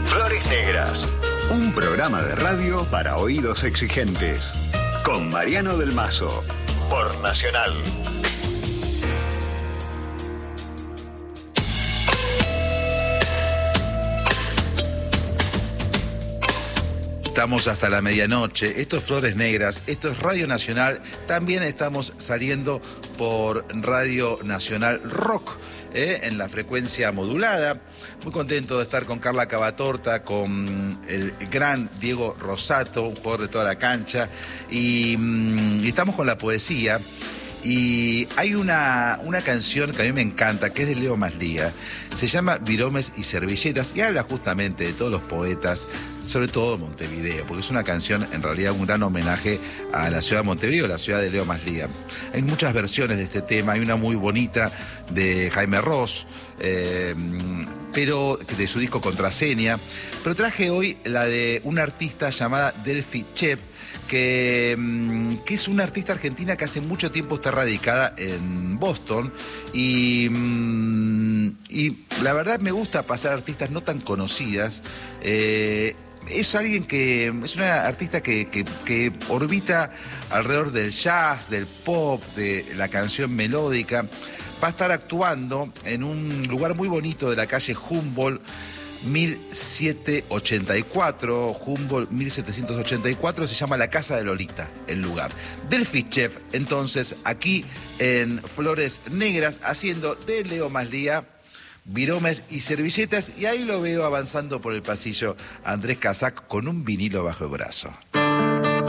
Flores Negras, un programa de radio para oídos exigentes. Con Mariano del Mazo, por Nacional. Estamos hasta la medianoche, esto es Flores Negras, esto es Radio Nacional, también estamos saliendo por Radio Nacional Rock, en la frecuencia modulada. Muy contento de estar con Carla Cavatorta, con el gran Diego Rosato, un jugador de toda la cancha, y estamos con la poesía. Y hay una canción que a mí me encanta, que es de Leo Maslía. Se llama Viromes y Servilletas y habla justamente de todos los poetas, sobre todo de Montevideo, porque es una canción, en realidad, un gran homenaje a la ciudad de Montevideo, la ciudad de Leo Maslía. Hay muchas versiones de este tema, hay una muy bonita de Jaime Ross, pero de su disco Contraseña. Pero traje hoy la de una artista llamada Delphi Chep, que es una artista argentina que hace mucho tiempo está radicada en Boston y la verdad me gusta pasar artistas no tan conocidas. Es alguien que es una artista que orbita alrededor del jazz, del pop, de la canción melódica. Va a estar actuando en un lugar muy bonito de la calle Humboldt 1784, Humboldt 1784, se llama La Casa de Lolita, el lugar. Delphi Chep, entonces, aquí en Flores Negras, haciendo de Leo Maslía Viromes y Servilletas, y ahí lo veo avanzando por el pasillo a Andrés Casac con un vinilo bajo el brazo.